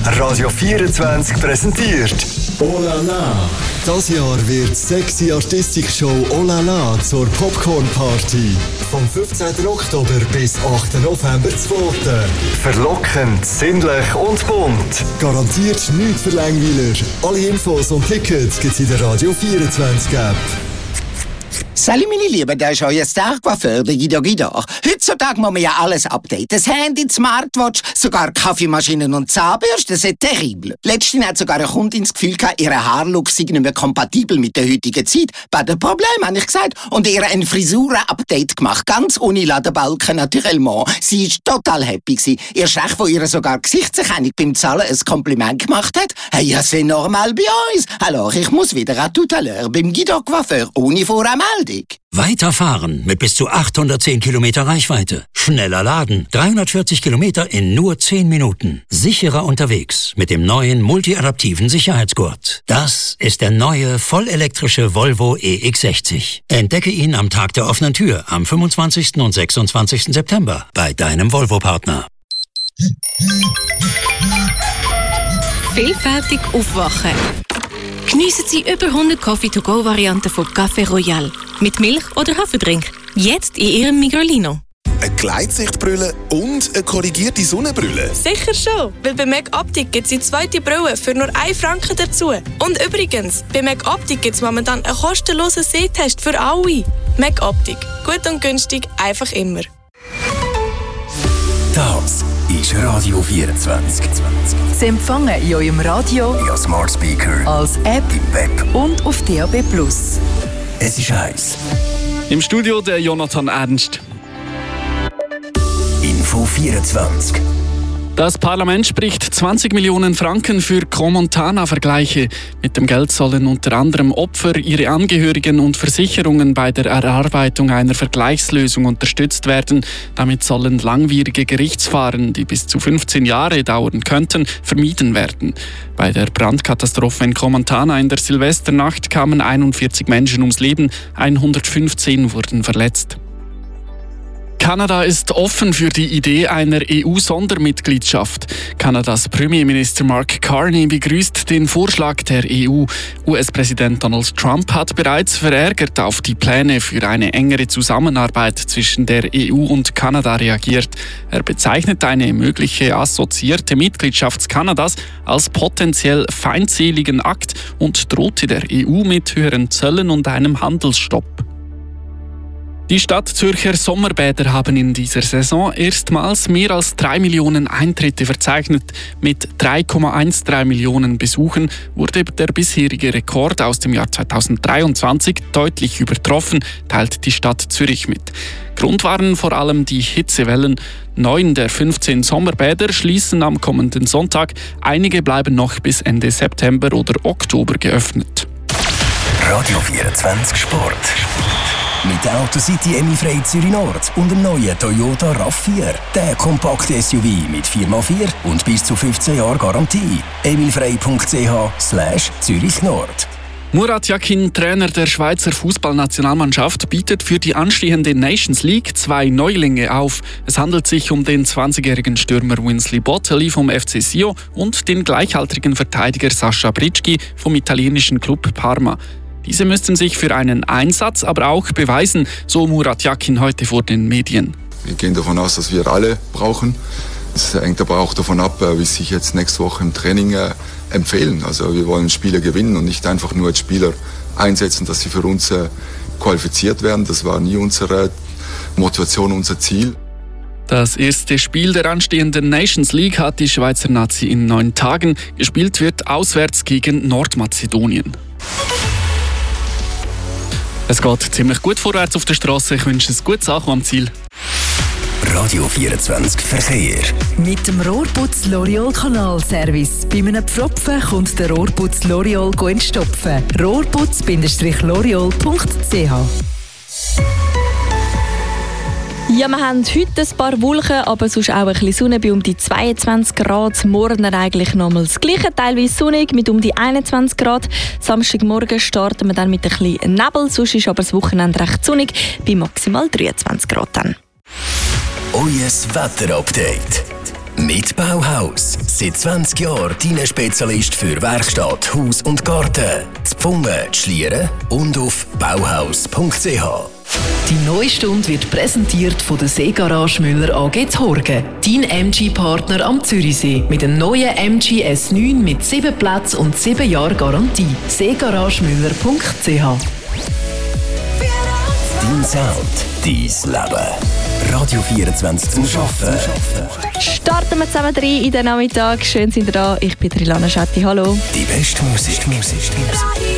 Radio 24 präsentiert «Oh la la». Das Jahr wird sexy Artistik-Show «Oh la la» zur Popcorn-Party. Vom 15. Oktober bis 8. November 2. Verlockend, sinnlich und bunt. Garantiert nichts für Langweiler. Alle Infos und Tickets gibt's in der Radio 24 App. Salut meine Lieben, da ist euer Star-Coiffeur, der Guido. Heutzutage muss man ja alles updaten. Das Handy, die Smartwatch, sogar Kaffeemaschinen und Zahnbürsten, das ist terrible. Letztens hat sogar eine Kundin das Gefühl gehabt, ihr Haarlook sei nicht mehr kompatibel mit der heutigen Zeit. Bei dem Problem, habe ich gesagt, und ihr ein Frisuren-Update gemacht, ganz ohne Ladenbalken, naturellement. Sie war total happy gewesen. Ihr Chef, wo ihr sogar gesichtserkennung beim Zahlen ein Kompliment gemacht hat, hey, ja, c'est normal bei uns. Alors, ich muss wieder à tout à l'heure beim Guido-Coiffeur ohne Voranmeldung. Weiterfahren mit bis zu 810 Kilometer Reichweite. Schneller laden. 340 Kilometer in nur 10 Minuten. Sicherer unterwegs mit dem neuen multiadaptiven Sicherheitsgurt. Das ist der neue vollelektrische Volvo EX60. Entdecke ihn am Tag der offenen Tür am 25. und 26. September bei deinem Volvo-Partner. Vielfältig aufwachen. Geniessen Sie über 100 Coffee-to-go-Varianten von Café Royal. Mit Milch oder Haferdrink. Jetzt in Ihrem Migrolino. Eine Gleitsichtbrille und eine korrigierte Sonnenbrille? Sicher schon, weil bei Mac Optik gibt es die zweite Brille für nur 1 Franken dazu. Und übrigens, bei Mac Optik gibt es momentan einen kostenlosen Sehtest für alle. Mac Optik. Gut und günstig, einfach immer. Das ist Radio 24. Sie empfangen in eurem Radio, via Smart Speaker, als App im Web und auf DAB+. Es ist heiß. Im Studio der Jonathan Ernst. Info 24. Das Parlament spricht 20 Millionen Franken für Cromont-Tana-Vergleiche. Mit dem Geld sollen unter anderem Opfer, ihre Angehörigen und Versicherungen bei der Erarbeitung einer Vergleichslösung unterstützt werden. Damit sollen langwierige Gerichtsverfahren, die bis zu 15 Jahre dauern könnten, vermieden werden. Bei der Brandkatastrophe in Cromont-Tana in der Silvesternacht kamen 41 Menschen ums Leben, 115 wurden verletzt. Kanada ist offen für die Idee einer EU-Sondermitgliedschaft. Kanadas Premierminister Mark Carney begrüßt den Vorschlag der EU. US-Präsident Donald Trump hat bereits verärgert auf die Pläne für eine engere Zusammenarbeit zwischen der EU und Kanada reagiert. Er bezeichnet eine mögliche assoziierte Mitgliedschaft Kanadas als potenziell feindseligen Akt und drohte der EU mit höheren Zöllen und einem Handelsstopp. Die Stadtzürcher Sommerbäder haben in dieser Saison erstmals mehr als 3 Millionen Eintritte verzeichnet. Mit 3,13 Millionen Besuchen wurde der bisherige Rekord aus dem Jahr 2023 deutlich übertroffen, teilt die Stadt Zürich mit. Grund waren vor allem die Hitzewellen. 9 der 15 Sommerbäder schließen am kommenden Sonntag. Einige bleiben noch bis Ende September oder Oktober geöffnet. Radio 24 Sport. Mit der Autocity Emil-Frey Zürich Nord und dem neuen Toyota RAV4. Der kompakte SUV mit 4x4 und bis zu 15 Jahren Garantie. emilfrey.ch/Zürich Nord. Murat Yakin, Trainer der Schweizer Fußballnationalmannschaft, bietet für die anstehende Nations League 2 Neulinge auf. Es handelt sich um den 20-jährigen Stürmer Winsley Botteli vom FC Sio und den gleichaltrigen Verteidiger Sascha Britschgi vom italienischen Club Parma. Diese müssten sich für einen Einsatz aber auch beweisen, so Murat Yakin heute vor den Medien. Wir gehen davon aus, dass wir alle brauchen. Es hängt aber auch davon ab, wie sich jetzt nächste Woche im Training empfehlen. Also wir wollen Spieler gewinnen und nicht einfach nur als Spieler einsetzen, dass sie für uns qualifiziert werden. Das war nie unsere Motivation, unser Ziel. Das erste Spiel der anstehenden Nations League hat die Schweizer Nazi in 9 Tagen. Gespielt wird auswärts gegen Nordmazedonien. Es geht ziemlich gut vorwärts auf der Straße. Ich wünsche es gutes Ankommen am Ziel. Radio 24 Verkehr. Mit dem Rohrputz L'Oreal Kanalservice. Bei einem Pfropfen kommt der Rohrputz L'Oreal entstopfen. Rohrputz-L'Oreal.ch. Ja, wir haben heute ein paar Wolken, aber sonst auch ein bisschen Sonne bei um die 22 Grad. Morgen dann eigentlich nochmal das Gleiche, teilweise sonnig mit um die 21 Grad. Samstagmorgen starten wir dann mit ein bisschen Nebel, sonst ist aber das Wochenende recht sonnig, bei maximal 23 Grad dann. Euer Wetterupdate. Mit Bauhaus. Seit 20 Jahren dein Spezialist für Werkstatt, Haus und Garten. Zu Pfungen, Schlieren und auf bauhaus.ch. Die neue Stunde wird präsentiert von der Seegarage Müller AG Horgen. Dein MG-Partner am Zürichsee. Mit dem neuen MG S9 mit 7 Plätzen und 7 Jahre Garantie. seegaragemüller.ch. Dein Sound, dein Leben. Radio 24 zum Arbeiten. Starten wir zusammen rein in den Nachmittag. Schön sind ihr da. Ich bin Rilana Schatti. Hallo. Die beste Musik.